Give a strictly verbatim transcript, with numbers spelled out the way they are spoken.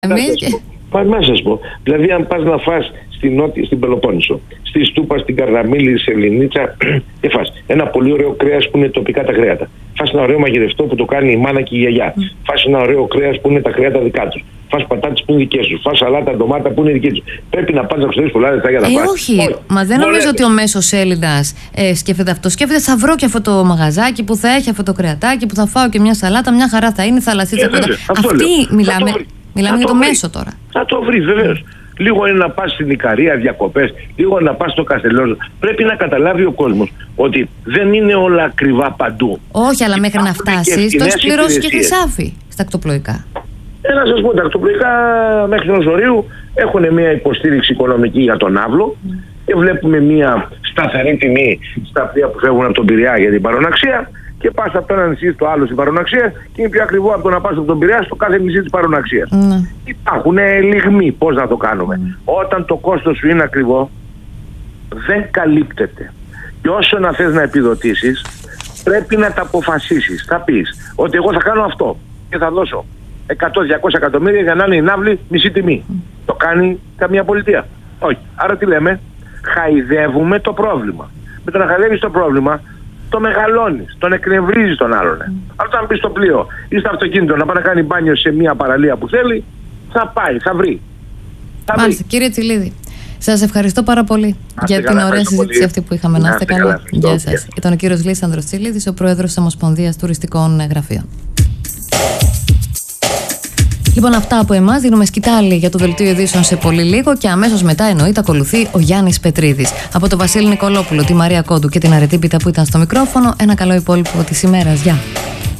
Εμείς... Μα να σας πω, δηλαδή αν πας να φας στην, νότια, στην Πελοπόννησο, στη Στούπα, στην Καρδαμίλη, σε Ελληνίτσα και φας ένα πολύ ωραίο κρέας που είναι τοπικά τα κρέατα. Φας ένα ωραίο μαγειρευτό που το κάνει η μάνα και η γιαγιά. Mm. Φας ένα ωραίο κρέας που είναι τα κρέατα δικά τους. Φας πατάτες που είναι δικές σου. Φας σαλάτα, ντομάτα που είναι δικές τους. Πρέπει να πας να ξοδεύεις πολλά λεφτά για να ε, φας. Όχι, όχι. Μα δεν νομίζω ότι ο μέσος Έλληνας ε, σκέφτεται αυτό. Σκέφτεται θα βρω και αυτό το μαγαζάκι που θα έχει αυτό το κρεατάκι που θα φάω και μια σαλάτα, μια χαρά θα είναι, θαλασσίτσα. Ε, Αυτή μιλάμε. Μιλάμε για το βρει. Μέσο τώρα. Θα το βρει, βεβαίως. Λίγο είναι να πας στην Ικαρία διακοπές, λίγο είναι να πας στο Καστελόζο. Πρέπει να καταλάβει ο κόσμος ότι δεν είναι όλα ακριβά παντού. Όχι, αλλά μέχρι να φτάσεις, το έχεις πληρώσει και χρυσάφι στα ακτοπλοϊκά. Ε, να σας πω, τα ακτοπλοϊκά μέχρι ενός ορίου έχουν μια υποστήριξη οικονομική για τον άβλο mm. και βλέπουμε μια σταθερή τιμή στα πλοία που φεύγουν από τον Πειραιά για την παροναξία. Και πας από το ένα νησί στο άλλο στην παροναξία και είναι πιο ακριβό από το να πας από τον Πειραιά στο κάθε νησί της παροναξίας. Mm. Υπάρχουν λιγμοί, πώς να το κάνουμε. Mm. Όταν το κόστος σου είναι ακριβό, δεν καλύπτεται. Και όσο να θες να επιδοτήσεις, πρέπει να τα αποφασίσεις. Θα πεις ότι εγώ θα κάνω αυτό και θα δώσω εκατό με διακόσια εκατομμύρια για να είναι η ναύλη μισή τιμή. Mm. Το κάνει καμία πολιτεία. Όχι. Άρα τι λέμε, χαϊδεύουμε το πρόβλημα. Με το να χαϊδεύεις το πρόβλημα, το μεγαλώνεις, τον εκνευρίζεις τον άλλον. Mm. Αλλά όταν μπει στο πλοίο ή στο αυτοκίνητο να πάει να κάνει μπάνιο σε μια παραλία που θέλει, θα πάει, θα βρει. Θα Μάλιστα, βρει. Κύριε Τσιλίδη, σας ευχαριστώ πάρα πολύ Άστε για καλά, την ωραία συζήτηση πολύ. Αυτή που είχαμε. Να είστε καλά. Γεια σας. Ήταν ο κύριος Λύσανδρος Τσιλίδης, ο πρόεδρος της Ομοσπονδίας Τουριστικών Γραφείων. Λοιπόν, αυτά από εμάς. Δίνουμε σκητάλη για το δελτίο ειδήσεων σε πολύ λίγο και αμέσως μετά εννοείται ακολουθεί ο Γιάννης Πετρίδης. Από τον Βασίλη Νικολόπουλο, τη Μαρία Κόντου και την Αρετή Πίτα που ήταν στο μικρόφωνο, ένα καλό υπόλοιπο της ημέρας. Γεια.